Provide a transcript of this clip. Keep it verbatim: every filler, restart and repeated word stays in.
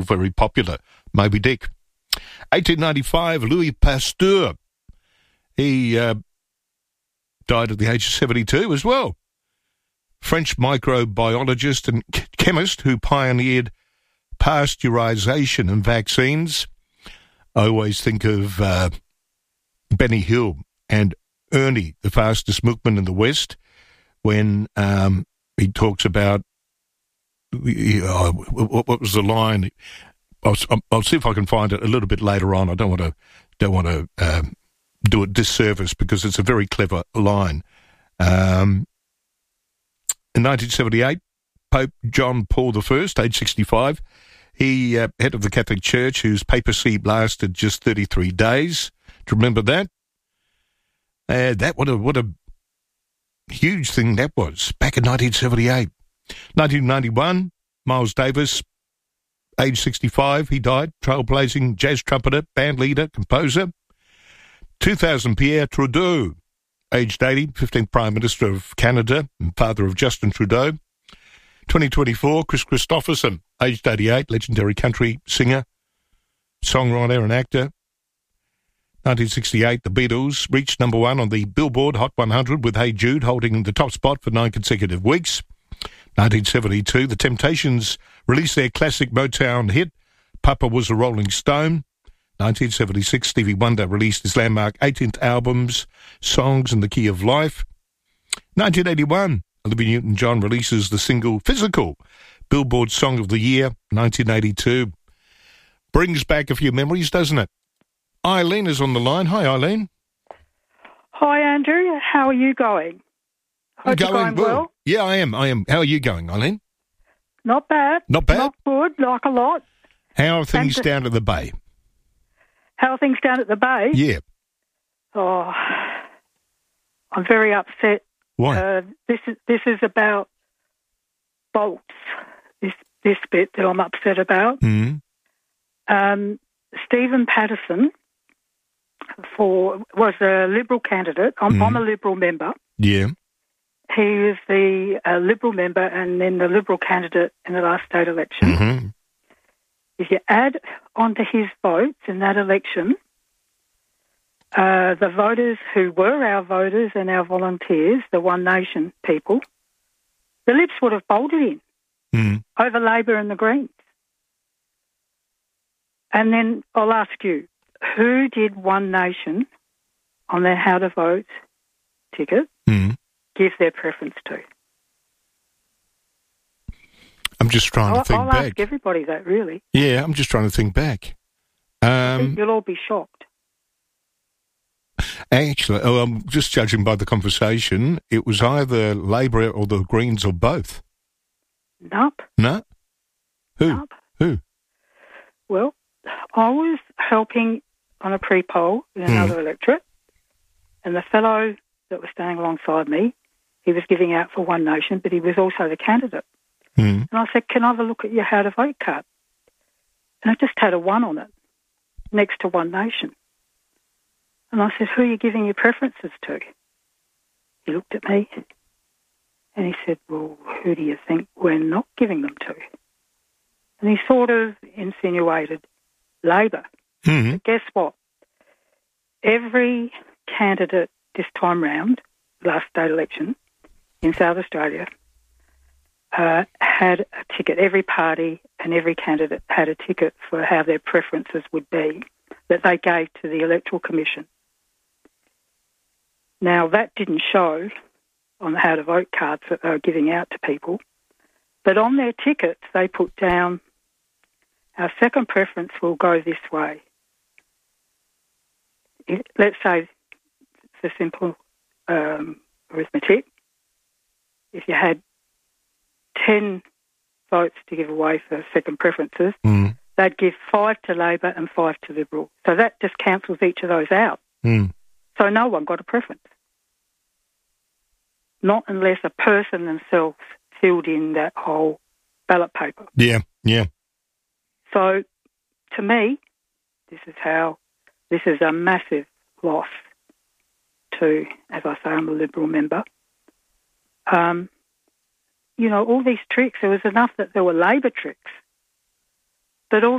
very popular, Moby Dick. eighteen ninety-five, Louis Pasteur. He uh, died at the age of seventy-two as well. French microbiologist and ch- chemist who pioneered pasteurization in vaccines. I always think of uh, Benny Hill and Ernie, the fastest milkman in the West, when um, he talks about, uh, what was the line? I'll, I'll see if I can find it a little bit later on. I don't want to don't want to um, do a disservice because it's a very clever line. Um, in nineteen seventy-eight, Pope John Paul the First, age sixty-five, he uh, head of the Catholic Church, whose papacy lasted just thirty-three days. Do you remember that? Uh, that what a what a huge thing that was back in nineteen seventy-eight. nineteen ninety-one, Miles Davis, age sixty-five, he died, trailblazing jazz trumpeter, band leader, composer. two thousand, Pierre Trudeau, aged eighty, fifteenth Prime Minister of Canada and father of Justin Trudeau. twenty twenty-four, Chris Christopherson, aged eighty-eight, legendary country singer, songwriter and actor. nineteen sixty-eight, the Beatles reached number one on the Billboard Hot one hundred with Hey Jude holding the top spot for nine consecutive weeks. nineteen seventy-two, the Temptations released their classic Motown hit, Papa Was a Rolling Stone. nineteen seventy-six, Stevie Wonder released his landmark eighteenth albums, Songs in the Key of Life. nineteen eighty-one, Olivia Newton-John releases the single Physical, Billboard Song of the Year. nineteen eighty-two. Brings back a few memories, doesn't it? Eileen is on the line. Hi, Eileen. Hi, Andrew. How are you going? Hope going, you're going well. well. Yeah, I am. I am. How are you going, Eileen? Not bad. Not bad? Not good, like a lot. How are things And, down at the Bay? How are things down at the Bay? Yeah. Oh, I'm very upset. Why? Uh, this is this is about bolts. This this bit that I'm upset about. Mm-hmm. Um, Stephen Patterson for was a Liberal candidate. I'm, Mm-hmm. I'm a Liberal member. Yeah. He was the uh, Liberal member and then the Liberal candidate in the last state election. Mm-hmm. If you add onto his votes in that election, uh, the voters who were our voters and our volunteers, the One Nation people, the Libs would have bolted in Mm-hmm. over Labor and the Greens. And then I'll ask you, who did One Nation on their How to Vote ticket Mm-hmm. give their preference to? I'm just trying I'll, to think I'll back. ask everybody that, really. Yeah, I'm just trying to think back. I think Um, you'll all be shocked. actually, oh, I'm just judging by the conversation, it was either Labor or the Greens or both. Nope. No? Who? Nope. Who? Well, I was helping on a pre-poll in another Mm. electorate, and the fellow that was staying alongside me, he was giving out for One Nation, but he was also the candidate. Mm. And I said, can I have a look at your How to Vote card? And it just had a one on it, next to One Nation. And I said, who are you giving your preferences to? He looked at me and he said, well, who do you think we're not giving them to? And he sort of insinuated Labor. Mm-hmm. But guess what? Every candidate this time round, last state election in South Australia, uh, had a ticket. Every party and every candidate had a ticket for how their preferences would be that they gave to the Electoral Commission. Now, that didn't show on the How to Vote cards that they were giving out to people, but on their tickets they put down, our second preference will go this way. It, let's say it's a simple um, arithmetic. If you had ten votes to give away for second preferences, Mm. they'd give five to Labor and five to Liberal. So that just cancels each of those out. Mm. So no one got a preference. Not unless a person themselves filled in that whole ballot paper. Yeah, yeah. So to me, this is how, this is a massive loss to, as I say, I'm a Liberal member. Um, you know, all these tricks, there was enough that there were Labor tricks. But all